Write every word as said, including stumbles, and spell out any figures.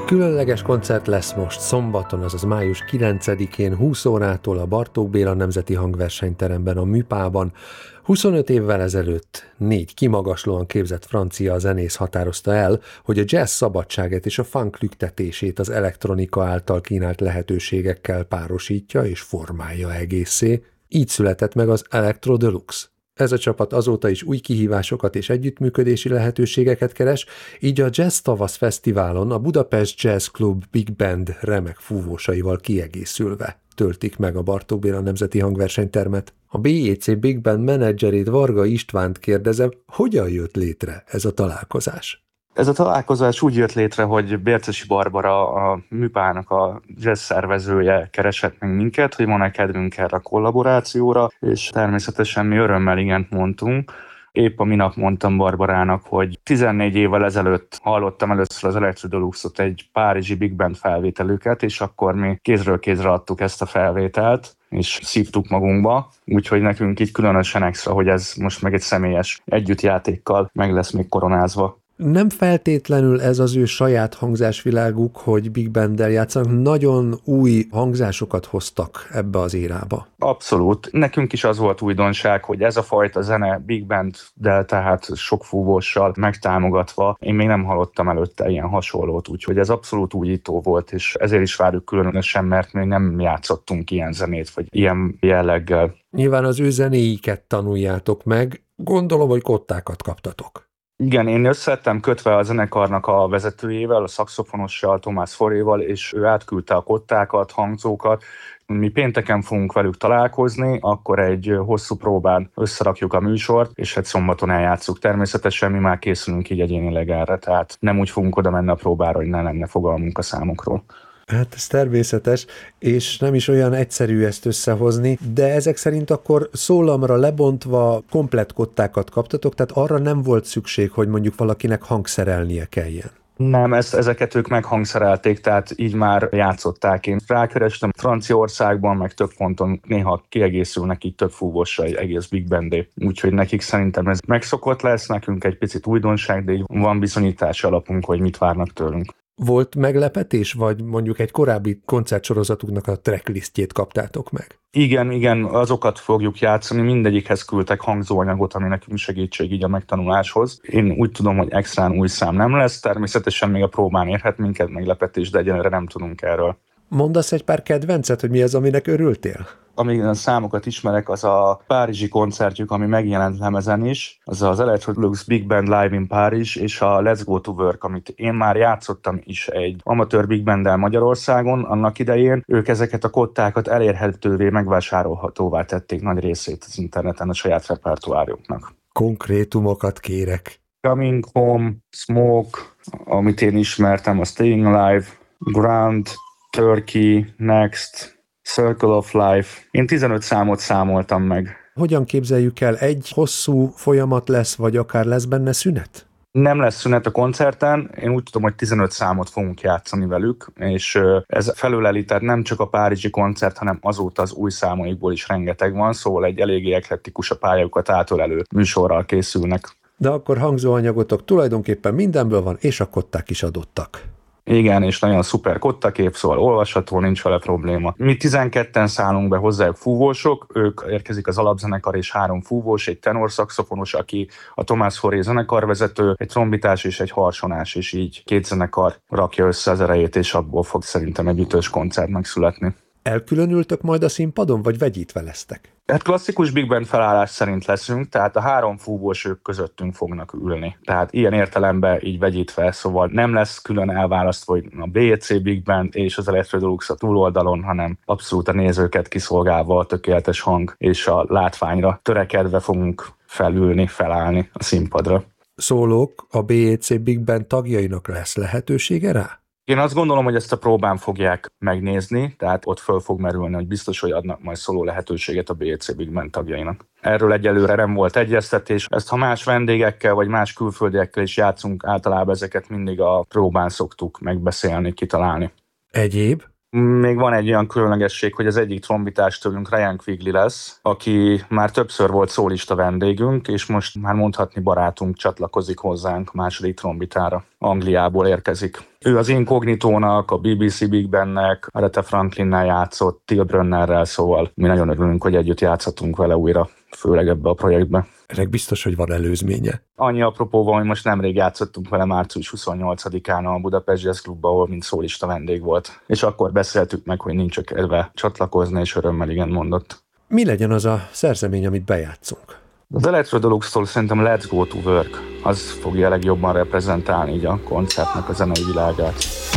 Különleges koncert lesz most szombaton, azaz május kilencedikén húsz órától a Bartók Béla Nemzeti Hangversenyteremben, a Műpában. huszonöt évvel ezelőtt négy kimagaslóan képzett francia zenész határozta el, hogy a jazz szabadságát és a funk lüktetését az elektronika által kínált lehetőségekkel párosítja és formálja egészé. Így született meg az Electro Deluxe. Ez a csapat azóta is új kihívásokat és együttműködési lehetőségeket keres, így a Jazz Tavasz Fesztiválon a Budapest Jazz Club Big Band remek fúvósaival kiegészülve töltik meg a Bartók Béla Nemzeti Hangversenytermet. A bé jé cé Big Band menedzserét, Varga Istvánt kérdezem, hogyan jött létre ez a találkozás? Ez a találkozás úgy jött létre, hogy Bércesi Barbara, a Műpának a jazz szervezője keresett meg minket, hogy van-e kedvünk erre a kollaborációra, és természetesen mi örömmel igent mondtunk. Épp a minap mondtam Barbarának, hogy tizennégy évvel ezelőtt hallottam először az Electro Deluxe-ot, egy párizsi Big Band felvételüket, és akkor mi kézről kézre adtuk ezt a felvételt, és szívtuk magunkba, úgyhogy nekünk így különösen extra, hogy ez most meg egy személyes együttjátékkal meg lesz még koronázva. Nem feltétlenül ez az ő saját hangzásviláguk, hogy Big Banddel játszanak, nagyon új hangzásokat hoztak ebbe az érába. Abszolút. Nekünk is az volt újdonság, hogy ez a fajta zene Big Banddel, tehát sok fúvóssal megtámogatva, én még nem hallottam előtte ilyen hasonlót, úgyhogy ez abszolút újító volt, és ezért is várjuk különösen, mert még nem játszottunk ilyen zenét, vagy ilyen jelleggel. Nyilván az ő zenéiket tanuljátok meg, gondolom, hogy kottákat kaptatok. Igen, én összeettem kötve a zenekarnak a vezetőjével, a szaxofonossal, Tomás Foréval, és ő átküldte a kottákat, hangzókat. Mi pénteken fogunk velük találkozni, akkor egy hosszú próbán összerakjuk a műsort, és hát szombaton eljátszuk. Természetesen mi már készülünk így egyénileg erre, tehát nem úgy fogunk oda menni a próbára, hogy ne lenne fogalmunk a számokról. Hát ez természetes, és nem is olyan egyszerű ezt összehozni, de ezek szerint akkor szólamra lebontva komplett kottákat kaptatok, tehát arra nem volt szükség, hogy mondjuk valakinek hangszerelnie kelljen. Nem, ezt, ezeket ők meghangszerelték, tehát így már játszották. Én rákerestem Franciaországban, meg több ponton néha kiegészülnek így több fúvóssal egy egész Big Bandé. Úgyhogy nekik szerintem ez megszokott lesz, nekünk egy picit újdonság, de így van bizonyítási alapunk, hogy mit várnak tőlünk. Volt meglepetés, vagy mondjuk egy korábbi koncertsorozatuknak a tracklistjét kaptátok meg? Igen, igen, azokat fogjuk játszani, mindegyikhez küldtek hangzóanyagot, ami nekünk segítség így a megtanuláshoz. Én úgy tudom, hogy extrán új szám nem lesz, természetesen még a próbán érhet minket meglepetés, de egyenlőre nem tudunk erről. Mondasz egy pár kedvencet, hogy mi az, aminek örültél? Amíg a számokat ismerek, az a párizsi koncertjük, ami megjelent lemezen is, az az Electro Deluxe Big Band Live in Paris, és a Let's Go to Work, amit én már játszottam is egy amatőr Big Banddel Magyarországon annak idején. Ők ezeket a kottákat elérhetővé, megvásárolhatóvá tették nagy részét az interneten a saját repertoárjuknak. Konkrétumokat kérek. Coming Home, Smoke, amit én ismertem, a Staying Alive, Ground, Turkey, Next, Circle of Life. Én tizenöt számot számoltam meg. Hogyan képzeljük el? Egy hosszú folyamat lesz, vagy akár lesz benne szünet? Nem lesz szünet a koncerten, én úgy tudom, hogy tizenöt számot fogunk játszani velük, és ez felöleli, tehát nem csak a párizsi koncert, hanem azóta az új számaikból is rengeteg van, szóval egy eléggé eklektikus, a pályájukat átölelő műsorral készülnek. De akkor hangzóanyagotok tulajdonképpen mindenből van, és a kották is adottak. Igen, és nagyon szuper kottakép, szóval olvasható, nincs vele probléma. Mi tizenketten szállunk be hozzájuk fúvósok, ők érkezik az alapzenekar és három fúvós, egy tenorszaxofonos, aki a Tomás Foré zenekarvezető, egy trombitás és egy harsonás, és így két zenekar rakja össze az erejét, és abból fog szerintem egy ütős koncert megszületni. Elkülönültök majd a színpadon, vagy vegyítve lesztek? Hát klasszikus Big Band felállás szerint leszünk, tehát a három fúvós ők közöttünk fognak ülni. Tehát ilyen értelemben így vegyítve, szóval nem lesz külön elválasztva, hogy a bé jé cé Big Band és az Electro Deluxe a túloldalon, hanem abszolút a nézőket kiszolgálva a tökéletes hang és a látványra törekedve fogunk felülni, felállni a színpadra. Szólók, a bé jé cé Big Band tagjainak lesz lehetősége rá? Én azt gondolom, hogy ezt a próbán fogják megnézni, tehát ott föl fog merülni, hogy biztos, hogy adnak majd szóló lehetőséget a bé jé cé Big Band tagjainak. Erről egyelőre nem volt egyeztetés. Ezt ha más vendégekkel vagy más külföldiekkel is játszunk, általában ezeket mindig a próbán szoktuk megbeszélni, kitalálni. Egyéb? Még van egy olyan különlegesség, hogy az egyik trombitás tőlünk Ryan Quigley lesz, aki már többször volt szólista vendégünk, és most már mondhatni barátunk csatlakozik hozzánk második trombitára. Angliából érkezik. Ő az Inkognitónak, a bé bé cé Big Bandnek, Aretha Franklinnel játszott, Till Brönnerrel, szóval mi nagyon örülünk, hogy együtt játszhatunk vele újra, főleg ebbe a projektbe. Ennek biztos, hogy van előzménye. Annyi apropóval, hogy most nemrég játszottunk vele március huszonnyolcadikán a Budapest Jazz Clubban, ahol mint szólista vendég volt. És akkor beszéltük meg, hogy nincs kedve csatlakozni, és örömmel igen mondott. Mi legyen az a szerzemény, amit bejátszunk? Az Electro Deluxe-tól szerintem Let's Go to Work. Az fogja legjobban reprezentálni így a koncertnek a zenei világát.